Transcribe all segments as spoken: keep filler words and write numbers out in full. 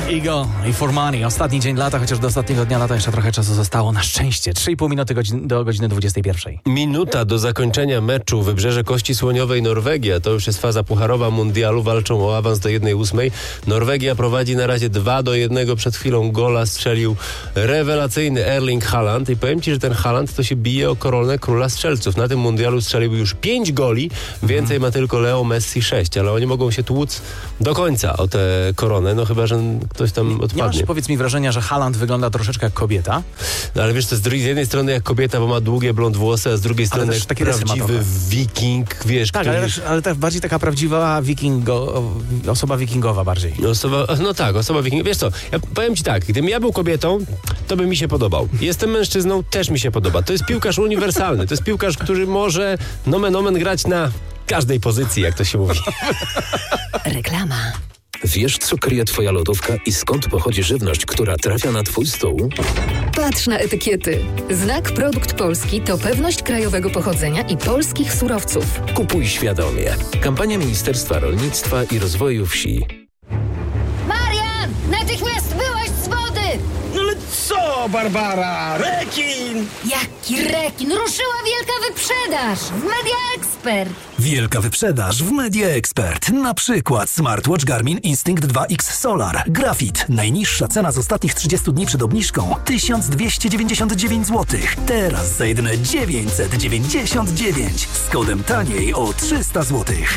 Igo i For Money. Ostatni dzień lata, chociaż do ostatniego dnia lata jeszcze trochę czasu zostało. Na szczęście. trzy i pół minuty godzin, do godziny dwudziestej pierwszej. Minuta do zakończenia meczu. Wybrzeże Kości Słoniowej, Norwegia. To już jest faza pucharowa mundialu. Walczą o awans do jednej ósmej. Norwegia prowadzi na razie dwa do jednego. Przed chwilą gola strzelił rewelacyjny Erling Haaland. I powiem ci, że ten Haaland to się bije o koronę króla strzelców. Na tym mundialu strzelił już pięć goli. Więcej mhm. ma tylko Leo Messi sześć. Ale oni mogą się tłuc do końca o tę koronę. No chyba, że ktoś tam odpadnie. Nie masz, powiedz mi, wrażenia, że Haaland wygląda troszeczkę jak kobieta? No ale wiesz, to z, drugiej, z jednej strony jak kobieta, bo ma długie blond włosy, a z drugiej strony jak prawdziwy wiking, wiesz. Tak, który... ale, ale tak bardziej taka prawdziwa wikingo, osoba wikingowa bardziej. Osoba, no tak, osoba wikingowa. Wiesz co, ja powiem ci tak, gdybym ja był kobietą, to by mi się podobał. Jestem mężczyzną, też mi się podoba. To jest piłkarz uniwersalny. To jest piłkarz, który może nomen omen grać na każdej pozycji, jak to się mówi. Reklama. Wiesz, co kryje twoja lodówka i skąd pochodzi żywność, która trafia na twój stół? Patrz na etykiety. Znak Produkt Polski to pewność krajowego pochodzenia i polskich surowców. Kupuj świadomie. Kampania Ministerstwa Rolnictwa i Rozwoju Wsi. Marian! Natychmiast wyłaź z wody! No ale co, Barbara? Rekin! Jaki rekin? Ruszyła wielka wyprzedaż w Media Expert. Wielka wyprzedaż w Media Expert. Na przykład smartwatch Garmin Instinct dwa X Solar. Grafit. Najniższa cena z ostatnich trzydziestu dni przed obniżką tysiąc dwieście dziewięćdziesiąt dziewięć złotych. Teraz za jedyne dziewięćset dziewięćdziesiąt dziewięć. Z kodem taniej o trzysta złotych.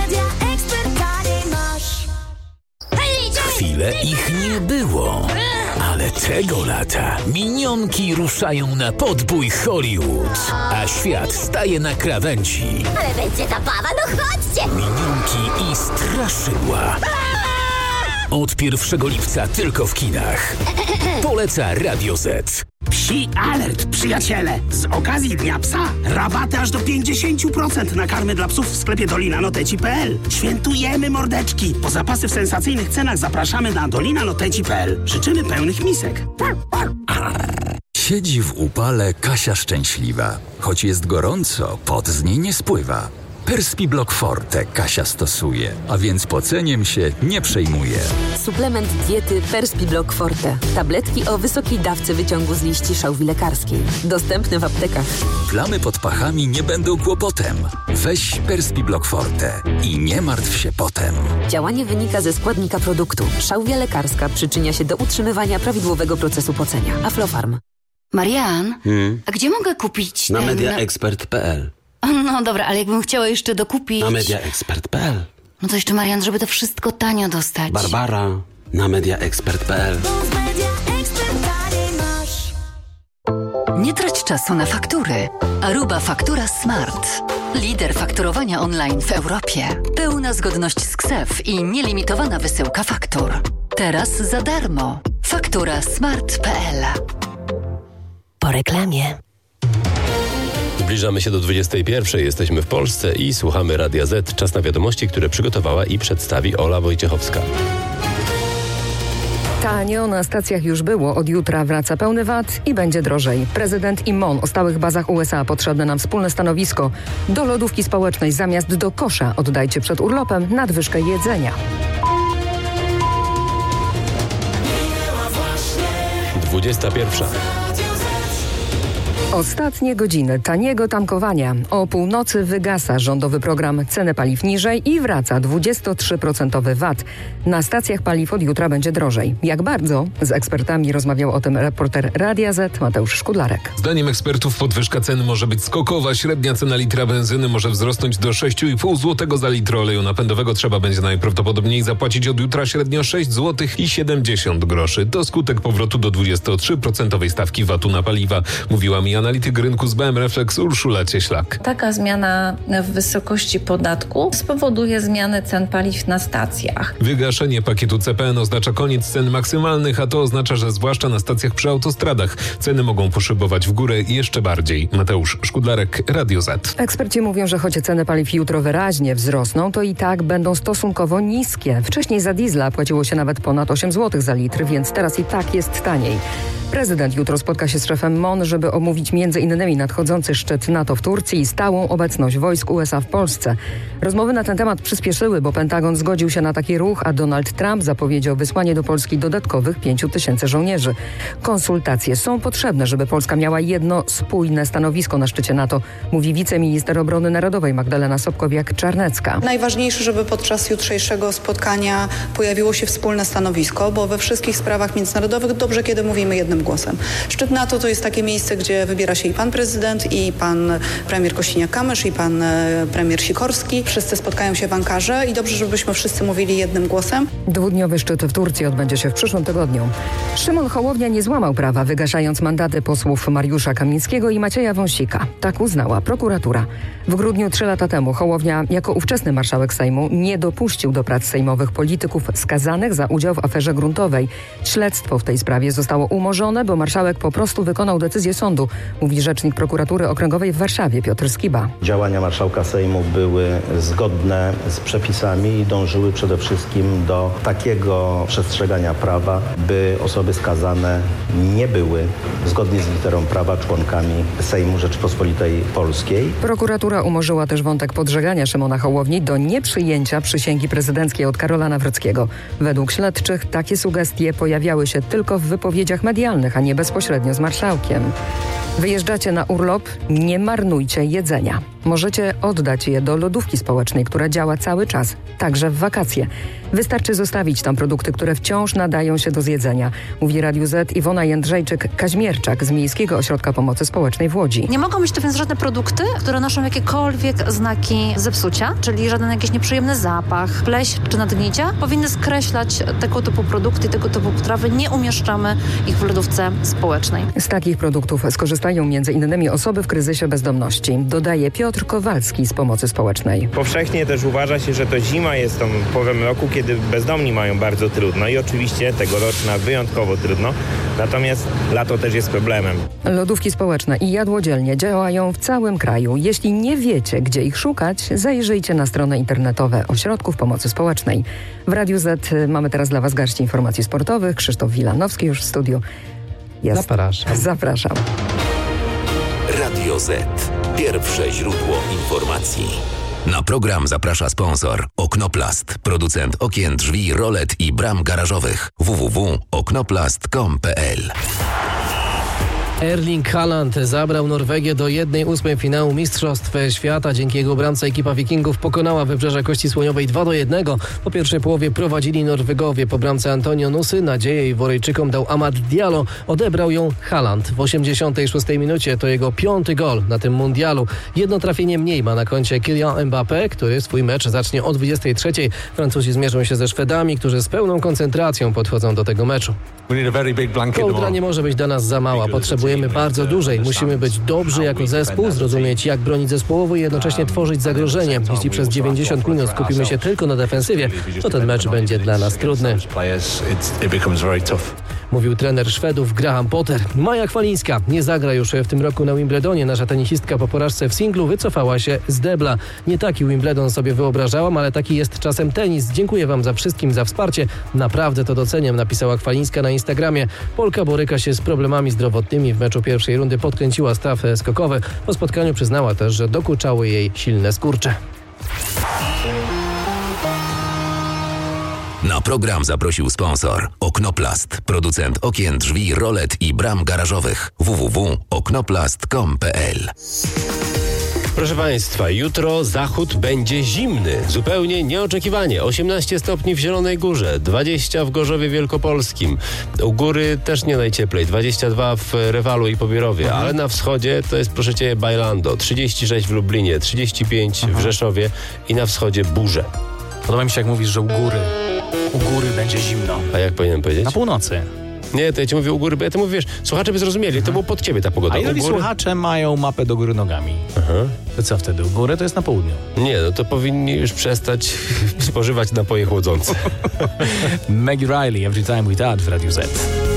Chwilę ich nie było. Ale tego lata minionki ruszają na podbój Hollywood, a świat staje na krawędzi. Ale będzie zabawa, no chodźcie! Minionki i straszydła. Od pierwszego lipca tylko w kinach. Poleca Radio Z. Psi alert, przyjaciele! Z okazji Dnia Psa rabaty aż do pięćdziesiąt procent na karmy dla psów w sklepie dolina noteci kropka p l. Świętujemy mordeczki! Po zapasy w sensacyjnych cenach zapraszamy na dolina noteci kropka p l. Życzymy pełnych misek. Siedzi w upale Kasia szczęśliwa. Choć jest gorąco, pot z niej nie spływa. Perspiblock Forte Kasia stosuje, a więc poceniem się nie przejmuje. Suplement diety Perspiblock Forte. Tabletki o wysokiej dawce wyciągu z liści szałwi lekarskiej. Dostępne w aptekach. Plamy pod pachami nie będą kłopotem. Weź Perspiblock Forte i nie martw się potem. Działanie wynika ze składnika produktu. Szałwia lekarska przyczynia się do utrzymywania prawidłowego procesu pocenia. Aflofarm. Marian, Hmm? a gdzie mogę kupić Na ten... mediaexpert kropka p l. No dobra, ale jakbym chciała jeszcze dokupić... Na mediaexpert kropka p l. No to jeszcze, Marian, żeby to wszystko tanio dostać. Barbara, na mediaexpert kropka p l. Nie trać czasu na faktury. Aruba Faktura Smart. Lider fakturowania online w Europie. Pełna zgodność z K S E F i nielimitowana wysyłka faktur. Teraz za darmo. Faktura smart kropka p l. Po reklamie. Zbliżamy się do dwudziestej pierwszej. Jesteśmy w Polsce i słuchamy Radia Z. Czas na wiadomości, które przygotowała i przedstawi Ola Wojciechowska. Tanio na stacjach już było, od jutra wraca pełny V A T i będzie drożej. Prezydent i M O N o stałych bazach U S A. Potrzebne nam wspólne stanowisko. Do lodówki społecznej zamiast do kosza oddajcie przed urlopem nadwyżkę jedzenia. dwudziesta pierwsza. Ostatnie godziny taniego tankowania. O północy wygasa rządowy program Ceny paliw niżej i wraca dwadzieścia trzy procent V A T. Na stacjach paliw od jutra będzie drożej. Jak bardzo? Z ekspertami rozmawiał o tym reporter Radia Z Mateusz Szkudlarek. Zdaniem ekspertów podwyżka cen może być skokowa. Średnia cena litra benzyny może wzrosnąć do sześć i pół złotego za litr oleju napędowego. Trzeba będzie najprawdopodobniej zapłacić od jutra średnio sześć złotych i siedemdziesiąt groszy. To skutek powrotu do dwudziesto trzy procent stawki V A T-u na paliwa. Mówiła mi analityk rynku z B M Reflex Urszula Cieślak. Taka zmiana w wysokości podatku spowoduje zmianę cen paliw na stacjach. Wygaszenie pakietu C P N oznacza koniec cen maksymalnych, a to oznacza, że zwłaszcza na stacjach przy autostradach ceny mogą poszybować w górę jeszcze bardziej. Mateusz Szkudlarek, Radio Z. Eksperci mówią, że choć ceny paliw jutro wyraźnie wzrosną, to i tak będą stosunkowo niskie. Wcześniej za diesla płaciło się nawet ponad osiem złotych za litr, więc teraz i tak jest taniej. Prezydent jutro spotka się z szefem M O N, żeby omówić między innymi nadchodzący szczyt NATO w Turcji i stałą obecność wojsk U S A w Polsce. Rozmowy na ten temat przyspieszyły, bo Pentagon zgodził się na taki ruch, a Donald Trump zapowiedział wysłanie do Polski dodatkowych pięciu tysięcy żołnierzy. Konsultacje są potrzebne, żeby Polska miała jedno spójne stanowisko na szczycie NATO, mówi wiceminister obrony narodowej Magdalena Sobkowiak-Czarnecka. Najważniejsze, żeby podczas jutrzejszego spotkania pojawiło się wspólne stanowisko, bo we wszystkich sprawach międzynarodowych dobrze, kiedy mówimy jednym głosem. Szczyt NATO to jest takie miejsce, gdzie wybiera się i pan prezydent, i pan premier Kośniak-Kamysz, i pan premier Sikorski. Wszyscy spotkają się w Ankarze i dobrze, żebyśmy wszyscy mówili jednym głosem. Dwudniowy szczyt w Turcji odbędzie się w przyszłym tygodniu. Szymon Hołownia nie złamał prawa, wygaszając mandaty posłów Mariusza Kamińskiego i Macieja Wąsika. Tak uznała prokuratura. W grudniu trzy lata temu Hołownia, jako ówczesny marszałek Sejmu, nie dopuścił do prac sejmowych polityków skazanych za udział w aferze gruntowej. Śledztwo w tej sprawie zostało umorzone, bo marszałek po prostu wykonał decyzję sądu, mówi rzecznik prokuratury okręgowej w Warszawie Piotr Skiba. Działania marszałka Sejmu były zgodne z przepisami i dążyły przede wszystkim do takiego przestrzegania prawa, by osoby skazane nie były zgodnie z literą prawa członkami Sejmu Rzeczypospolitej Polskiej. Prokuratura umorzyła też wątek podżegania Szymona Hołowni do nieprzyjęcia przysięgi prezydenckiej od Karola Nawrockiego. Według śledczych takie sugestie pojawiały się tylko w wypowiedziach medialnych, a nie bezpośrednio z marszałkiem. Wyjeżdżacie na urlop? Nie marnujcie jedzenia. Możecie oddać je do lodówki społecznej, która działa cały czas, także w wakacje. Wystarczy zostawić tam produkty, które wciąż nadają się do zjedzenia, mówi Radiu Z Iwona Jędrzejczyk-Kaźmierczak z Miejskiego Ośrodka Pomocy Społecznej w Łodzi. Nie mogą być to więc żadne produkty, które noszą jakiekolwiek znaki zepsucia, czyli żaden jakiś nieprzyjemny zapach, pleśń czy nadgnicia. Powinny skreślać tego typu produkty, tego typu potrawy. Nie umieszczamy ich w lodówce społecznej. Z takich produktów skorzystają między innymi osoby w kryzysie bezdomności, dodaje Piotr Kowalski z Pomocy Społecznej. Powszechnie też uważa się, że to zima jest tą porą roku, kiedy bezdomni mają bardzo trudno i oczywiście tegoroczna wyjątkowo trudno, natomiast lato też jest problemem. Lodówki społeczne i jadłodzielnie działają w całym kraju. Jeśli nie wiecie, gdzie ich szukać, zajrzyjcie na strony internetowe Ośrodków Pomocy Społecznej. W Radiu Z mamy teraz dla Was garść informacji sportowych. Krzysztof Wilanowski już w studiu jest. Zapraszam. Zapraszam. Radio Z. Pierwsze źródło informacji. Na program zaprasza sponsor Oknoplast, producent okien, drzwi, rolet i bram garażowych. w w w kropka oknoplast kropka com kropka p l. Erling Haaland zabrał Norwegię do jednej ósmej finału Mistrzostw Świata. Dzięki jego bramce ekipa Wikingów pokonała Wybrzeże Kości Słoniowej dwa do jednego. Po pierwszej połowie prowadzili Norwegowie. Po bramce Antonio Nusy nadzieję Iworyjczykom dał Amad Diallo. Odebrał ją Haaland. W osiemdziesiątej szóstej minucie to jego piąty gol na tym mundialu. Jedno trafienie mniej ma na koncie Kylian Mbappé, który swój mecz zacznie o dwudziestej trzeciej. Francuzi zmierzą się ze Szwedami, którzy z pełną koncentracją podchodzą do tego meczu. Kołdra nie może być dla nas za mała. Potrzebujemy bardzo dużej. Musimy być dobrzy jako zespół, zrozumieć jak bronić zespołowo i jednocześnie tworzyć zagrożenie. Jeśli przez dziewięćdziesiąt minut skupimy się tylko na defensywie, to ten mecz będzie dla nas trudny. Mówił trener Szwedów Graham Potter. Maja Chwalińska nie zagra już w tym roku na Wimbledonie. Nasza tenisistka po porażce w singlu wycofała się z debla. Nie taki Wimbledon sobie wyobrażałam, ale taki jest czasem tenis. Dziękuję Wam za wszystkim za wsparcie. Naprawdę to doceniam, napisała Chwalińska na Instagramie. Polka boryka się z problemami zdrowotnymi. W meczu pierwszej rundy podkręciła staw skokowy. Po spotkaniu przyznała też, że dokuczały jej silne skurcze. Na program zaprosił sponsor Oknoplast, producent okien, drzwi, rolet i bram garażowych. w w w kropka oknoplast kropka com kropka p l. Proszę Państwa, jutro zachód będzie zimny, zupełnie nieoczekiwanie. osiemnaście stopni w Zielonej Górze, dwadzieścia w Gorzowie Wielkopolskim. U góry też nie najcieplej, dwadzieścia dwa w Rewalu i Pobierowie, mhm. ale na wschodzie to jest, proszę Cię, Bailando, trzydzieści sześć w Lublinie, trzydzieści pięć mhm. w Rzeszowie i na wschodzie burze. Podoba mi się, jak mówisz, że u góry. U góry będzie zimno. A jak powinienem powiedzieć? Na północy. Nie, to ja ci mówię u góry, bo ja to mówię, wiesz, słuchacze by zrozumieli, mhm. to było pod ciebie ta pogoda. A jeżeli góry... słuchacze mają mapę do góry nogami, Aha. to co wtedy? U góry to jest na południu. Nie, no to powinni już przestać spożywać napoje chłodzące. Maggie Riley, Every Time We Touch w Radiu Z.